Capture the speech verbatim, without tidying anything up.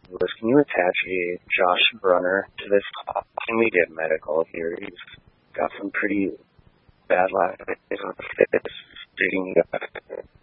was, can you attach a Josh Brunner to this call? Can we get medical here? He's got some pretty bad last days on the fifth.